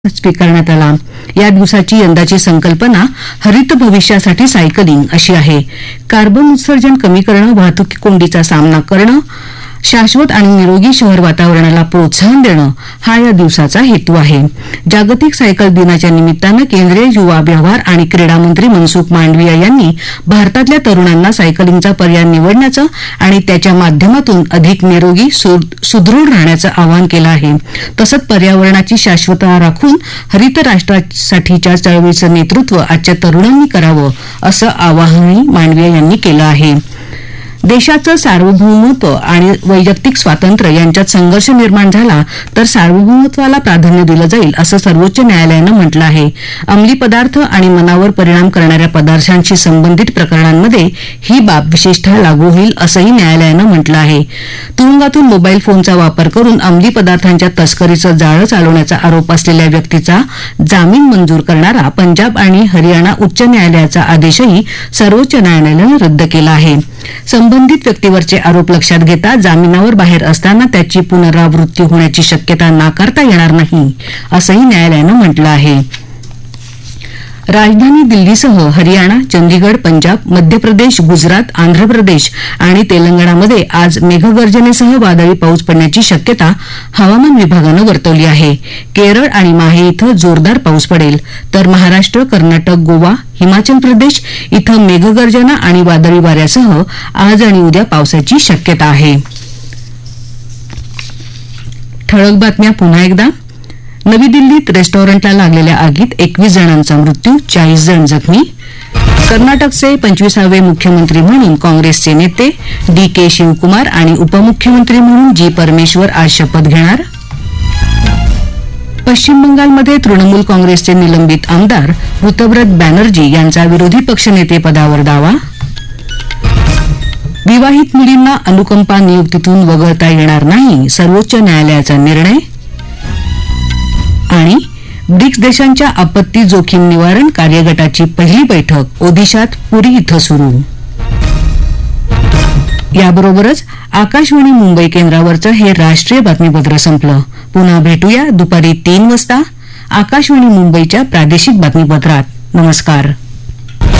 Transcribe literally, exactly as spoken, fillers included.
स्वीकारण्यात आला। या दिवसाची यंदाची संकल्पना हरित भविष्यासाठी सायकलिंग अशी आहे। कार्बन उत्सर्जन कमी करणं, वाहतूक कोंडीचा सामना करणं, शाश्वत आणि निरोगी शहर वातावरणाला प्रोत्साहन देणं हा या दिवसाचा हेतू आहे। जागतिक सायकल दिनाच्या निमित्तानं केंद्रीय युवा व्यवहार आणि क्रीडा मंत्री मनसुख मांडविया यांनी भारतातल्या तरुणांना सायकलिंगचा पर्याय निवडण्याचं आणि त्याच्या माध्यमातून अधिक निरोगी सुदृढ राहण्याचं आवाहन केलं आहे। तसंच पर्यावरणाची शाश्वतता राखून हरित राष्ट्रासाठीच्या चळवळीचं नेतृत्व आजच्या तरुणांनी करावं असं आवाहनही मांडविया यांनी केलं आहे। देशाचं सार्वभौमत्व आणि वैयक्तिक स्वातंत्र्य यांच्यात संघर्ष निर्माण झाला तर सार्वभौमत्वाला प्राधान्य दिलं जाईल असं सर्वोच्च न्यायालयानं म्हटलं आहे। अंमली पदार्थ आणि मनावर परिणाम करणाऱ्या पदार्थांशी संबंधित प्रकरणांमध्ये ही बाब विशेषतः लागू होईल असंही न्यायालयानं म्हटलं आहे। तुरुंगातून मोबाईल फोनचा वापर करून अंमली पदार्थांच्या तस्करीचं जाळं चालवण्याचा आरोप असलेल्या व्यक्तीचा जामीन मंजूर करणारा पंजाब आणि हरियाणा उच्च न्यायालयाचा आदेशही सर्वोच्च न्यायालयानं रद्द केला आहे। संबंधित व्यक्तीवरचे आरोप लक्षात घेता जामिनावर बाहेर असताना त्याची पुनरावृत्ती होण्याची शक्यता नाकारता येणार नाही असंही न्यायालयानं म्हटलं आहे। राजधानी दिल्लीसह हरियाणा, चंदीगड, पंजाब, मध्य प्रदेश, गुजरात, आंध्र प्रदेश आणि तेलंगणामध्ये आज मेघगर्जनेसह वादळी पाऊस पडण्याची शक्यता हवामान विभागानं वर्तवली आहे। केरळ आणि माहे इथं जोरदार पाऊस पडेल तर महाराष्ट्र, कर्नाटक, गोवा, हिमाचल प्रदेश इथं मेघगर्जना आणि वादळी वाऱ्यासह आज आणि उद्या पावसाची शक्यता आहे। ठळक बातम्या पुन्हा एकदा। नवी दिल्लीत रेस्टॉरंटला लागलेल्या आगीत एकवीस जणांचा मृत्यू, चाळीस जण जखमी। कर्नाटकचे पंचवीसावे मुख्यमंत्री म्हणून काँग्रेसचे नेते डी के शिवकुमार आणि उपमुख्यमंत्री म्हणून जी परमेश्वर आज शपथ घेणार। पश्चिम बंगालमध्ये तृणमूल काँग्रेसचे निलंबित आमदार ऋतव्रत बॅनर्जी यांचा विरोधी पक्षनेतेपदावर दावा। विवाहित मुलींना अनुकंपा नियुक्तीतून वगळता येणार नाही, सर्वोच्च न्यायालयाचा निर्णय। आणि ब्रिक्स देशांच्या आपत्ती जोखीम निवारण कार्यगटाची पहिली बैठक ओदिशात पुरी इथं सुरू। याबरोबरच आकाशवाणी मुंबई केंद्रावरचं हे राष्ट्रीय बातमीपत्र संपलं। पुन्हा भेटूया दुपारी तीन वाजता आकाशवाणी मुंबईच्या प्रादेशिक बातमीपत्रात। नमस्कार।